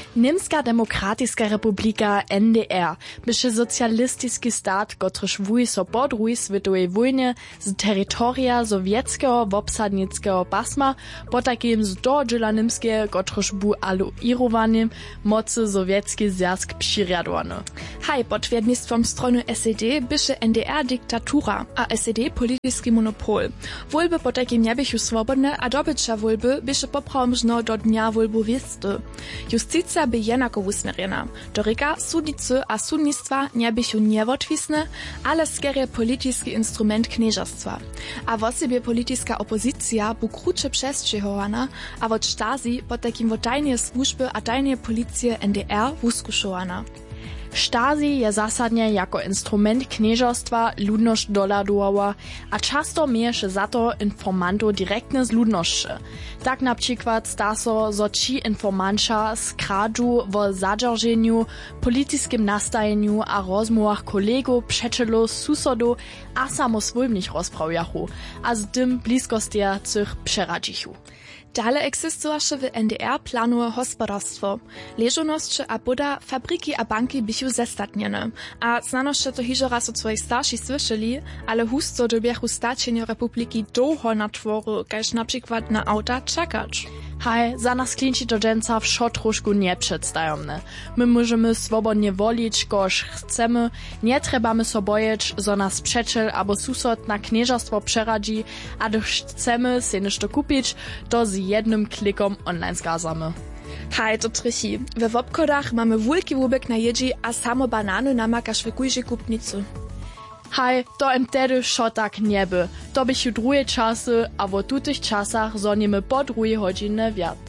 Niemska demokratiska republika NDR byše socjalistiski stat, kotryž wuj so po druhej svetowej wojnie z teritoria sowieckiego wobsadnickiego pasma po takim zdordzela Nimskie, kotryž bu aluirowanym mocy sowiecki zjazk přirjadowany. Haj, pod wjednictwom strony SED byše NDR diktatura, a SED polityski monopol. Wolby po takim nie bychu swobodne, a dobycia wolby byše poprawno do dnia wolbu wiesty. Justicja by jenako usmerjena. Dorika, sudnicy a sudnictwa nie bychu niewotwisne, ale skerje polityski instrument knieżastwa. A w osobie polityska opozycja bu krucze przestrzegana, a wot Stasi pod takim wot tajne służby a tajne policje NDR wuskuszowana. Stasi je zasadnie jako instrument knieżostwa ludność doladowała, a często mieješe za to informantów direktne z ludności. Tak na przykład staso, zo ci informanča skradzu w zadrżeniu, politiskim nastajeniu a rozmowach kolegów, przyjacielów, susodów a samoswojnych rozprawiachu, a z tym bliskostia cych przeradzichu. Dale existowaše w NDR planuje hospodarstwo. Leżonosće a buda, fabryki a banki bychu zestatnjene. A znanošće to hižo raz od svojich starších slyšeli, ale husto dobiechu stačenja republiki dlouho na tvoru, kaž například na auta čakać. Haj, za nas klinči to dženca všo trošku nepředstajomne. My możemy swobodnie wolić, koż chcemy, nie trebamy so bojeć, zo nas przeciel abo susod na knieżastwo przeradzi, a gdyż chcemy se nešto kupić, to z jednym klikom online zgazamy. Haj, to trychi. We obchodach mamy wielki wubek na jedzi, a samo banany namakaš w kujži kupnicu. Haj, to im tedy šo tak nieby. To bychu drugie czasy, a w tutych czasach zonimy po 2 godziny wiat.